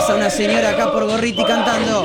pasa una señora acá por Gorriti cantando.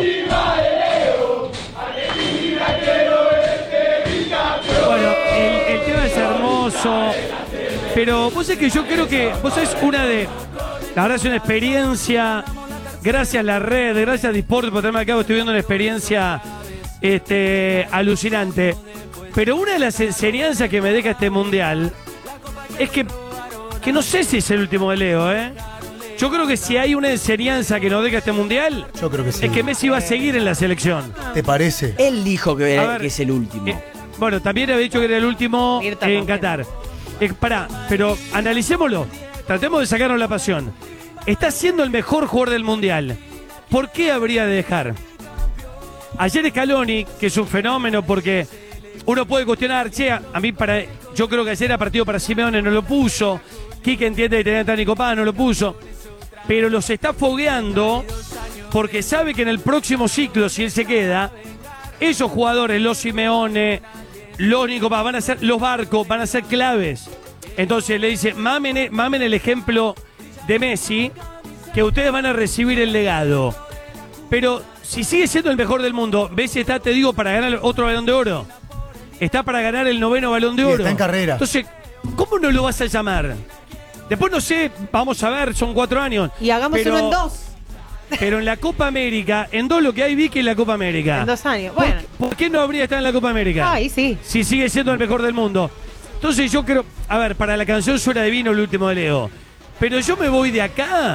Bueno, el tema es hermoso, pero vos sabés que yo creo que vos sabés la verdad es una experiencia, gracias a la red, gracias a Disport por tenerme acá, estoy viendo una experiencia alucinante. Pero una de las enseñanzas que me deja este mundial es que no sé si es el último de Leo, ¿eh? Yo creo que si hay una enseñanza que nos deja este mundial, yo creo que sí, es que Messi va a seguir en la selección. ¿Te parece? Él dijo que es el último. Bueno, también había dicho que era el último en Qatar. Pará, pero analicémoslo. Tratemos de sacarnos la pasión. Está siendo el mejor jugador del mundial. ¿Por qué habría de dejar? Ayer Scaloni, que es un fenómeno porque uno puede cuestionar, yo creo que ayer era partido para Simeone, no lo puso. Quique entiende que tenía a Nico Paz, no lo puso. Pero los está fogueando porque sabe que en el próximo ciclo, si él se queda, esos jugadores, los Simeone, los Nico Paz, van a ser, los Barcos, van a ser claves. Entonces le dice, mamen el ejemplo de Messi, que ustedes van a recibir el legado. Pero si sigue siendo el mejor del mundo, Messi está, te digo, para ganar otro Balón de Oro. Está para ganar el 9º Balón de Oro. Está en carrera. Entonces, ¿cómo no lo vas a llamar? Después no sé, vamos a ver, son 4 años. Y hagámoslo en 2. Pero en la Copa América, en 2 lo que hay Vicky en la Copa América. En 2 años, bueno. ¿Por qué no habría estado en la Copa América? Ahí sí. Si sigue siendo el mejor del mundo. Entonces yo creo, a ver, para la canción suena divino el último de Leo. Pero yo me voy de acá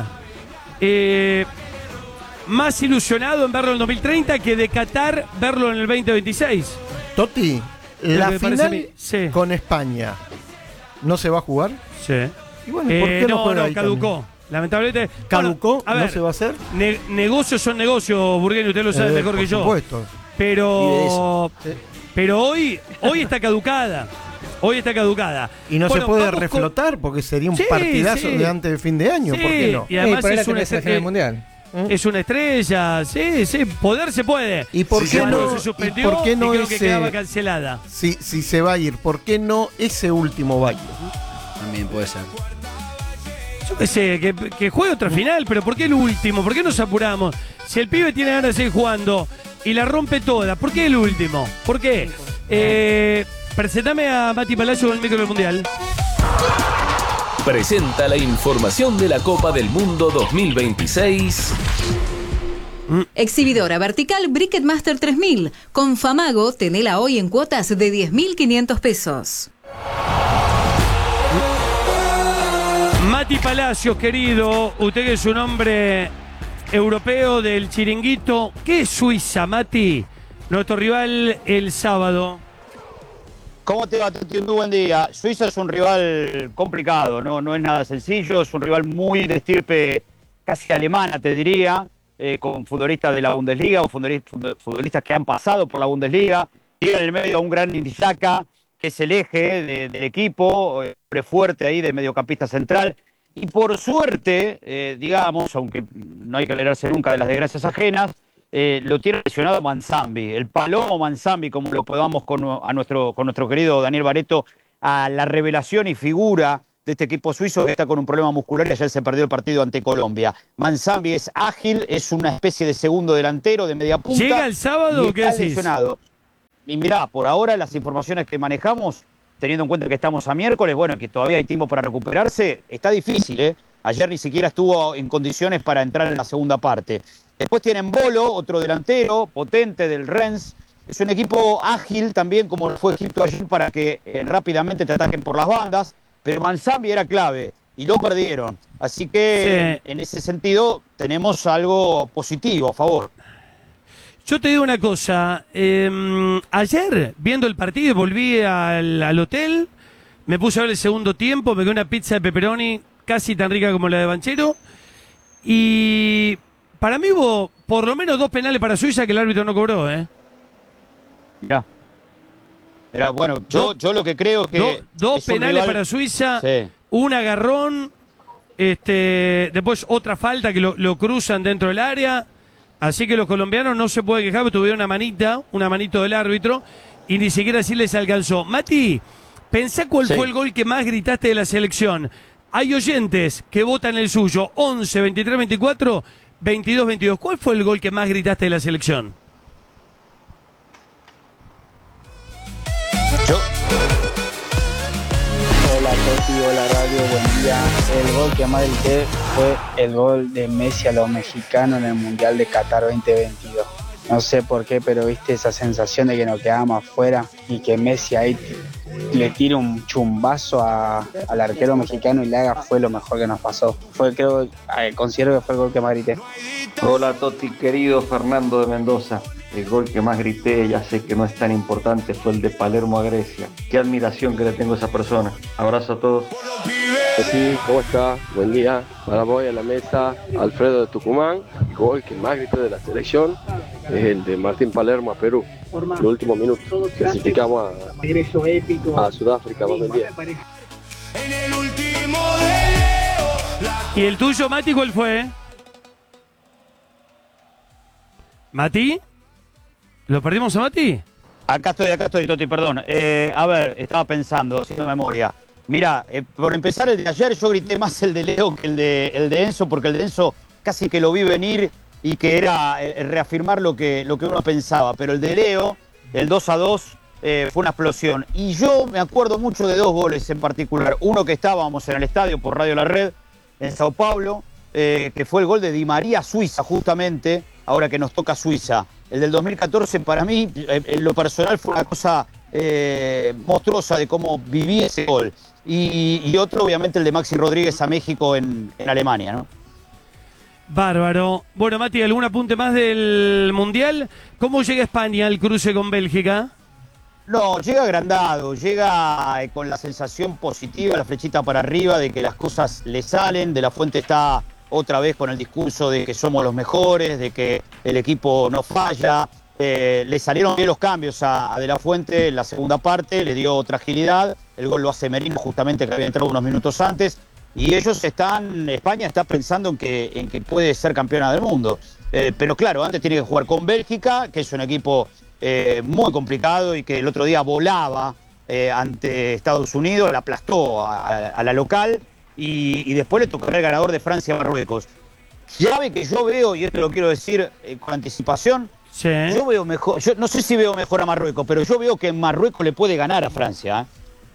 más ilusionado en verlo en el 2030 que de Qatar verlo en el 2026. Toti, la final con España, ¿no se va a jugar? Sí. Y bueno, ¿por qué no juega ahí caducó. también? Lamentablemente. ¿Caducó? Bueno, ¿No se va a hacer? Negocios son negocios, Burgueño, usted lo sabe mejor que yo. Por supuesto. Pero hoy está caducada. Hoy está caducada. Y no se puede reflotar porque sería un partidazo de antes de fin de año. ¿Por qué no? Y además es una estrella mundial. Es una estrella, sí, poder se puede. ¿Y por qué no se suspendió? ¿Y por qué no creo que quedaba cancelada. Si se va a ir, ¿por qué no ese último baile? También puede ser. Yo qué sé, que juegue otra final, pero ¿por qué el último? ¿Por qué nos apuramos? Si el pibe tiene ganas de seguir jugando y la rompe toda, ¿por qué el último? ¿Por qué? Presentame a Mati Palacio con el micro del Mundial. Presenta la información de la Copa del Mundo 2026. Exhibidora vertical Briquet Master 3000. Con Famago, tenela hoy en cuotas de 10.500 pesos. Mati Palacios, querido, usted que es un hombre europeo del chiringuito. ¿Qué es Suiza, Mati? Nuestro rival el sábado. ¿Cómo te va, Toti? Muy buen día. Suiza es un rival complicado, no es nada sencillo, es un rival muy de estirpe casi alemana, te diría, con futbolistas de la Bundesliga o futbolistas que han pasado por la Bundesliga. Tiene en el medio a un gran Ndisaka, que es el eje del equipo, fuerte ahí de mediocampista central. Y por suerte, digamos, aunque no hay que alegrarse nunca de las desgracias ajenas, lo tiene lesionado Manzambi, el Palomo Manzambi, como lo podamos con nuestro querido Daniel Barreto, a la revelación y figura de este equipo suizo que está con un problema muscular y ayer se perdió el partido ante Colombia. Manzambi es ágil, es una especie de segundo delantero de media punta. ¿Llega el sábado o qué decís? Lesionado. Y mirá, por ahora las informaciones que manejamos, teniendo en cuenta que estamos a miércoles, bueno, que todavía hay tiempo para recuperarse, está difícil, ¿eh? Ayer ni siquiera estuvo en condiciones para entrar en la segunda parte. Después tienen Bolo, otro delantero potente del Rennes. Es un equipo ágil también, como fue Egipto ayer, para que rápidamente te ataquen por las bandas. Pero Manzambi era clave y lo perdieron. Así que en ese sentido tenemos algo positivo a favor. Yo te digo una cosa. Ayer, viendo el partido, volví al hotel. Me puse a ver el segundo tiempo. Me quedé una pizza de pepperoni casi tan rica como la de Banchero. Y para mí hubo por lo menos 2 penales para Suiza que el árbitro no cobró, ¿eh? Mirá. Era, bueno, yo lo que creo que... Dos penales para Suiza, sí. Un agarrón, después otra falta que lo cruzan dentro del área. Así que los colombianos no se pueden quejar, porque tuvieron una manito del árbitro, y ni siquiera así les alcanzó. Mati, pensá cuál fue el gol que más gritaste de la selección. Hay oyentes que votan el suyo, 11, 23, 24, 22-22. ¿Cuál fue el gol que más gritaste de la selección? Hola Toti, hola radio, buen día. El gol que más grité fue el gol de Messi a los mexicanos en el Mundial de Qatar 2022. No sé por qué, pero viste esa sensación de que nos quedábamos afuera y que Messi ahí le tira un chumbazo al arquero mexicano y le haga, fue lo mejor que nos pasó. Considero que fue el gol que más grité. Hola Toti, querido Fernando de Mendoza. El gol que más grité, ya sé que no es tan importante, fue el de Palermo a Grecia. Qué admiración que le tengo a esa persona. Abrazo a todos. Sí, ¿cómo está? Buen día. Ahora voy a la mesa. Alfredo de Tucumán. El gol que más grité de la selección es el de Martín Palermo a Perú. El último minuto. Clasificamos a Sudáfrica. Buen día. ¿Y el tuyo, Mati, cuál fue? ¿Mati? ¿Lo perdimos a Mati? Acá estoy, Toti, perdón. A ver, estaba pensando, haciendo memoria. Mira, por empezar el de ayer, yo grité más el de Leo que el de Enzo, porque el de Enzo casi que lo vi venir y que era reafirmar lo que uno pensaba. Pero el de Leo, el 2-2, fue una explosión. Y yo me acuerdo mucho de dos goles en particular. Uno que estábamos en el estadio por Radio La Red, en Sao Paulo, que fue el gol de Di María a Suiza, justamente, ahora que nos toca Suiza. El del 2014 para mí, en lo personal, fue una cosa monstruosa de cómo viví ese gol. Y otro, obviamente, el de Maxi Rodríguez a México en Alemania, ¿no? Bárbaro. Bueno, Mati, ¿algún apunte más del Mundial? ¿Cómo llega España al cruce con Bélgica? No, llega agrandado, llega con la sensación positiva, la flechita para arriba, de que las cosas le salen. De la Fuente está otra vez con el discurso de que somos los mejores, de que el equipo no falla. Le salieron bien los cambios a De la Fuente en la segunda parte, le dio otra agilidad. El gol lo hace Merino, justamente, que había entrado unos minutos antes. Y España está pensando en que puede ser campeona del mundo. Pero claro, antes tiene que jugar con Bélgica, que es un equipo muy complicado y que el otro día volaba ante Estados Unidos, la aplastó a la local. Y después le tocará el ganador de Francia-Marruecos. Llave que yo veo, y esto lo quiero decir con anticipación, sí. Yo veo mejor, yo no sé si veo mejor a Marruecos, pero yo veo que Marruecos le puede ganar a Francia.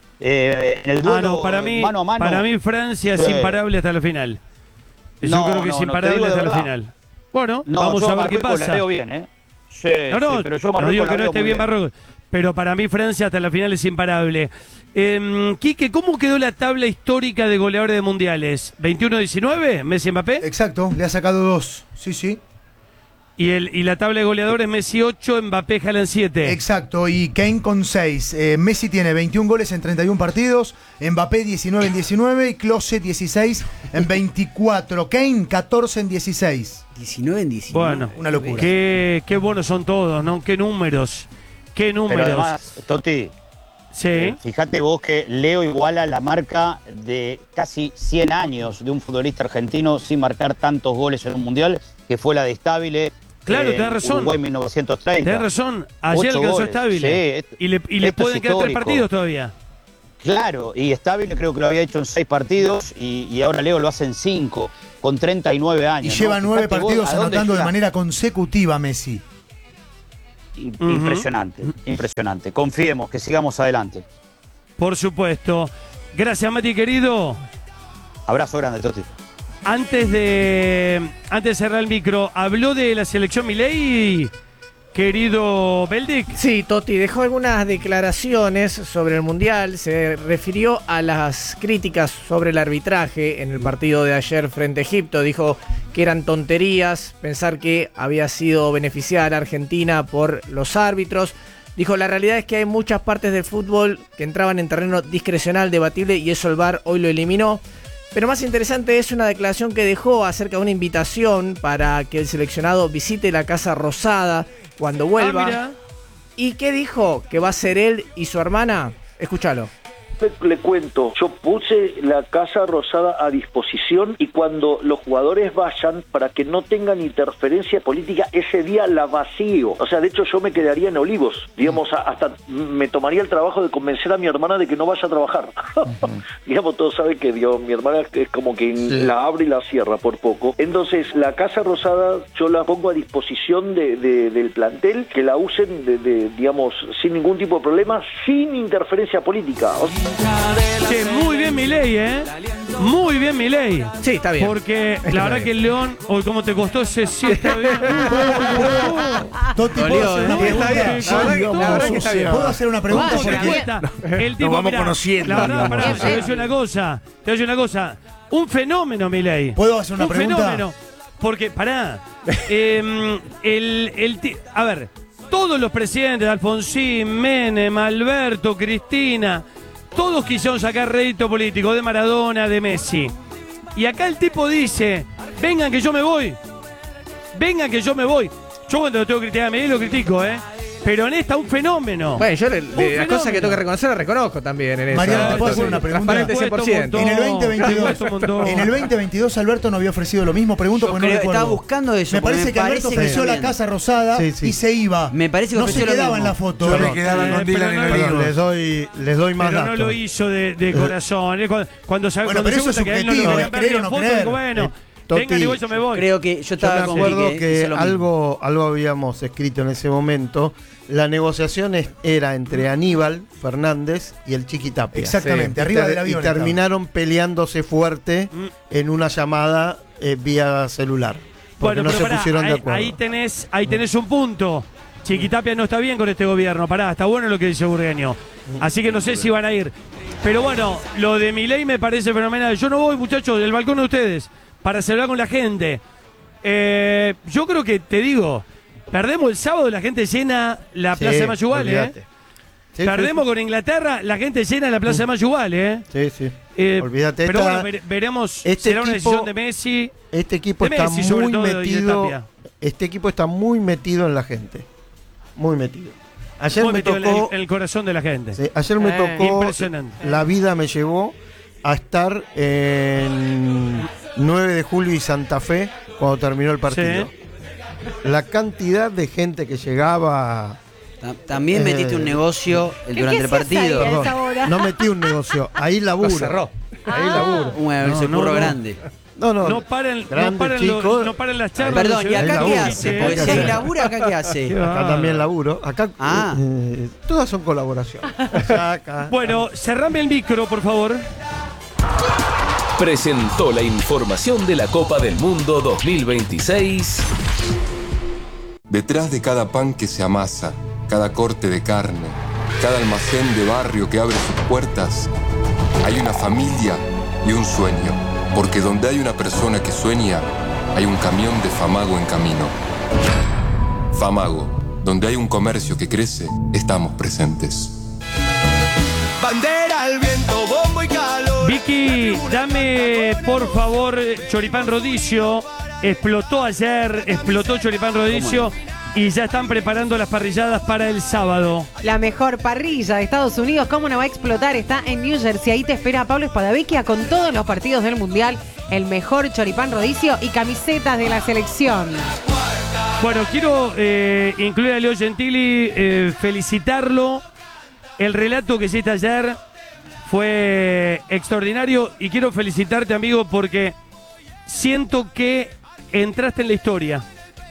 En el duelo mano a mano. Para mí Francia es imparable hasta la final. Yo creo que es imparable hasta la final. Bueno, vamos a ver qué pasa. La veo bien, Sí, pero yo no digo que no esté bien Marruecos, pero para mí Francia hasta la final es imparable. Quique, ¿cómo quedó la tabla histórica de goleadores de mundiales? ¿21-19? ¿Messi Mbappé? Exacto, le ha sacado 2. Sí. Y la tabla de goleadores, Messi 8, Mbappé Haaland 7. Exacto, y Kane con 6. Messi tiene 21 goles en 31 partidos, Mbappé 19 en 19 y Klose 16 en 24. Kane 14 en 16. 19 en 19. Bueno, una locura. Qué buenos son todos, ¿no? Qué números. Pero además, Toti, sí. Fíjate vos que Leo iguala la marca de casi 100 años de un futbolista argentino sin marcar tantos goles en un mundial, que fue la de Stabile. Claro, tenés razón. Uruguay 1930. Tenés razón. Ayer alcanzó Stabile. Sí, y le pueden quedar 3 partidos todavía. Claro, y Stabile creo que lo había hecho en 6 partidos y ahora Leo lo hace en 5, con 39 años. Y lleva 9 partidos anotando de manera consecutiva Messi. Impresionante. Confiemos, que sigamos adelante. Por supuesto. Gracias, Mati, querido. Abrazo grande, Toti. Antes de cerrar el micro, ¿habló de la selección Milei, querido Beldic? Sí, Toti, dejó algunas declaraciones sobre el Mundial. Se refirió a las críticas sobre el arbitraje en el partido de ayer frente a Egipto. Dijo que eran tonterías pensar que había sido beneficiada a la Argentina por los árbitros. Dijo, la realidad es que hay muchas partes del fútbol que entraban en terreno discrecional, debatible, y eso el VAR hoy lo eliminó. Pero más interesante es una declaración que dejó acerca de una invitación para que el seleccionado visite la Casa Rosada cuando vuelva. ¿Y qué dijo? ¿Que va a ser él y su hermana? Escúchalo. le cuento, yo puse la Casa Rosada a disposición y cuando los jugadores vayan, para que no tengan interferencia política, ese día la vacío. O sea, de hecho yo me quedaría en Olivos, digamos, hasta me tomaría el trabajo de convencer a mi hermana de que no vaya a trabajar. Digamos, todos saben que mi hermana es como que la abre y la cierra por poco. Entonces, la Casa Rosada yo la pongo a disposición del plantel, que la usen, digamos, sin ningún tipo de problema, sin interferencia política. Che, muy bien Milei, ¿eh? Muy bien Milei. Sí, está bien. Porque la verdad que el León, hoy cómo te costó ese 7 bien. Toti, ¿puedo hacer una pregunta? La verdad que está bien. ¿Puedo hacer una pregunta? El tipo, vamos mirá, conociendo. La verdad, pará, te voy a decir una cosa. Un fenómeno, Milei. ¿Puedo hacer una pregunta? Un fenómeno. Porque, pará. A ver, todos los presidentes, Alfonsín, Menem, Alberto, Cristina, todos quisieron sacar rédito político de Maradona, de Messi. Y acá el tipo dice, vengan que yo me voy. Vengan que yo me voy. Yo cuando lo tengo que criticar a Milei lo critico, Pero en esta un fenómeno. Bueno, yo las cosas que tengo que reconocer las reconozco también en eso. Mariano, ¿te puedo hacer una pregunta? Transparente 100%. En el 2022 Alberto no había ofrecido lo mismo. Pregunto porque no recuerdo. Estaba buscando eso. Me parece que Alberto ofreció la Casa Rosada y se iba. Me parece que no se quedaba en la foto. Yo me quedaba con Dylan en el les doy más datos. Pero no lo hizo de corazón. Cuando pero eso es subjetivo, es creer o no creer. Bueno, vengan y yo me voy. Creo que yo estaba me acuerdo que algo habíamos escrito en ese momento. La negociación era entre Aníbal Fernández y el Chiqui Tapia. Exactamente, arriba del avión. Y terminaron peleándose fuerte en una llamada vía celular. Porque no se pusieron de acuerdo. Ahí tenés un punto. Chiqui Tapia no está bien con este gobierno. Pará, está bueno lo que dice Burgueño. Así que no sé si van a ir. Pero bueno, lo de Milei me parece fenomenal. Yo no voy, muchachos, del balcón de ustedes, para celebrar con la gente. Yo creo que, te digo, perdemos el sábado, la gente llena la Plaza de Mayo igual, Perdemos con Inglaterra, la gente llena la Plaza de Mayo igual, Sí. Olvídate. Pero bueno, veremos, será una decisión de Messi. Este equipo está muy metido. Este equipo está muy metido en la gente. Muy metido. Ayer me tocó el corazón de la gente. Sí, ayer me tocó. Impresionante. La vida me llevó a estar en 9 de julio y Santa Fe cuando terminó el partido. Sí. La cantidad de gente que llegaba. También metiste un negocio durante el partido. No metí un negocio. Ahí laburo. Lo cerró. Ahí laburo. Un curro grande. No paren las charlas. Perdón, ¿y acá qué hace? Porque si hay laburo, ¿acá qué hace? Acá también laburo. Acá todas son colaboraciones. Bueno, cerrame el micro, por favor. Presentó la información de la Copa del Mundo 2026. Detrás de cada pan que se amasa, cada corte de carne, cada almacén de barrio que abre sus puertas, hay una familia y un sueño. Porque donde hay una persona que sueña, hay un camión de Famago en camino. Famago, donde hay un comercio que crece, estamos presentes. Bandera al viento, bombo y calor. Vicky, dame por favor choripán rodicio. Explotó choripán rodicio. Y ya están preparando las parrilladas para el sábado. La mejor parrilla de Estados Unidos, ¿cómo no va a explotar? Está en New Jersey. Ahí te espera Pablo Espadavecchia con todos los partidos del Mundial, el mejor choripán rodicio y camisetas de la selección. Bueno, quiero incluir a Leo Gentili, felicitarlo. El relato que hiciste ayer fue extraordinario y quiero felicitarte, amigo, porque siento que entraste en la historia.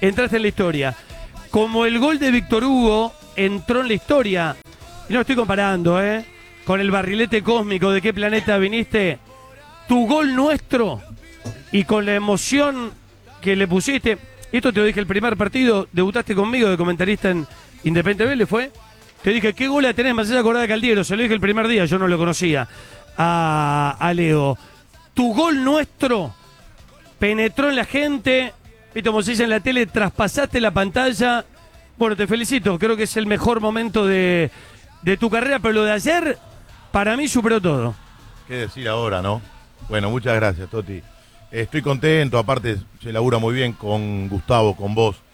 Como el gol de Víctor Hugo entró en la historia. Y no estoy comparando, con el barrilete cósmico de qué planeta viniste. Tu gol nuestro y con la emoción que le pusiste. Esto te lo dije el primer partido, debutaste conmigo de comentarista en Independiente Vélez, ¿fue? Te dije, ¿qué gol la tenés? Me hacés acordar de Caldiero, se lo dije el primer día, yo no lo conocía a Leo. Tu gol nuestro penetró en la gente. Viste, como se dice en la tele, traspasaste la pantalla. Bueno, te felicito. Creo que es el mejor momento de tu carrera, pero lo de ayer, para mí, superó todo. ¿Qué decir ahora, no? Bueno, muchas gracias, Toti. Estoy contento, aparte se labura muy bien con Gustavo, con vos.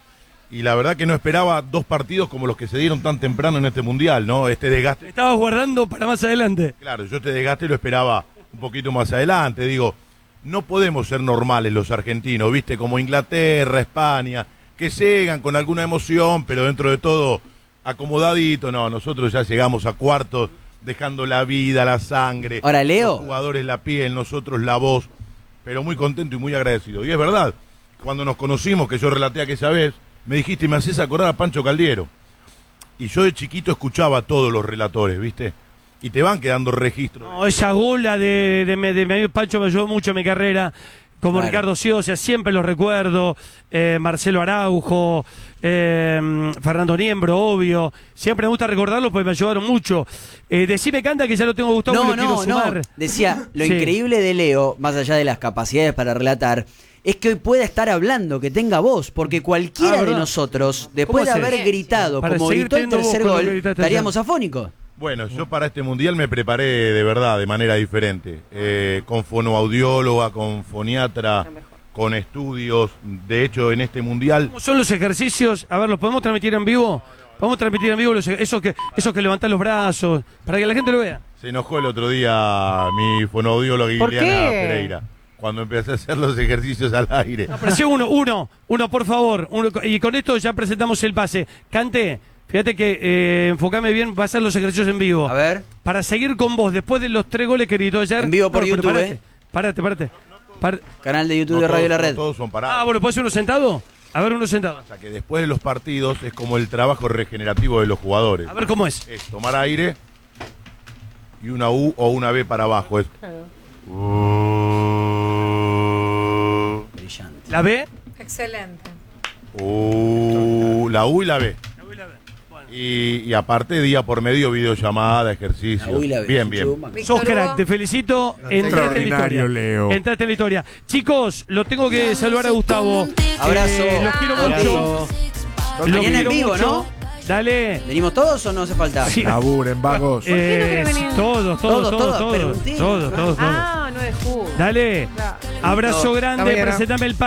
Y la verdad que no esperaba 2 partidos como los que se dieron tan temprano en este Mundial, ¿no? Este desgaste. Estabas guardando para más adelante. Claro, yo este desgaste lo esperaba un poquito más adelante. Digo, no podemos ser normales los argentinos, ¿viste? Como Inglaterra, España, que llegan con alguna emoción, pero dentro de todo acomodadito. No, nosotros ya llegamos a cuartos dejando la vida, la sangre. Ahora, Leo. Los jugadores la piel, nosotros la voz. Pero muy contento y muy agradecido. Y es verdad, cuando nos conocimos, que yo relaté aquella vez, me dijiste, me haces acordar a Pancho Caldiero. Y yo de chiquito escuchaba a todos los relatores, ¿viste? Y te van quedando registros. No, esa gola de mi amigo Pancho me ayudó mucho en mi carrera. Como Claro. Ricardo Siosia, siempre los recuerdo. Marcelo Araujo, Fernando Niembro, obvio. Siempre me gusta recordarlos porque me ayudaron mucho. Decime, Canta, que ya lo tengo Gustavo y lo quiero sumar. Decía, lo Sí. increíble de Leo, más allá de las capacidades para relatar, es que hoy pueda estar hablando, que tenga voz, porque cualquiera de ¿verdad? nosotros, después de ¿Cómo haces? haber gritado Para como seguir gritó el teniendo voz tercer con lo gol, que gritaste estaríamos ayer. afónicos. Bueno, yo para este Mundial me preparé de verdad, de manera diferente. Con fonoaudióloga, con foniatra, con estudios. De hecho, en este Mundial... ¿Cómo son los ejercicios? A ver, ¿los podemos transmitir en vivo? Podemos transmitir en vivo esos que levantan los brazos, para que la gente lo vea. Se enojó el otro día mi fonoaudióloga ¿Por Liliana qué? Pereira, cuando empecé a hacer los ejercicios al aire. Apareció uno, por favor. Y con esto ya presentamos el pase. Cante, fíjate que enfocame bien, va a hacer los ejercicios en vivo. A ver. Para seguir con vos, después de los 3 goles que gritó ayer. En vivo por YouTube, Párate. Canal de YouTube de Radio La Red. Todos son parados. Bueno, ¿puede ser uno sentado? A ver, uno sentado. O sea que después de los partidos es como el trabajo regenerativo de los jugadores. A ver cómo es. Es tomar aire y una U o una B para abajo. Es... Brillante. ¿La B? Excelente. La U y la B. Y aparte, día por medio, videollamada, ejercicio. Bien. Sos crack, te felicito. Entraste en la Extraordinario, historia. Leo. Entraste en la historia. Chicos, lo tengo que saludar a Gustavo. Abrazo. Los quiero mucho. Los Mañana en quiero vivo, mucho. ¿no? Dale. ¿Venimos todos o no hace falta? Sí. Laburen, vagos. ¿Por qué no quieren venir? Todos. Pregunté. Todos. Ah, 9 de julio. Dale. Claro. Abrazo No, grande, mañana. presentame el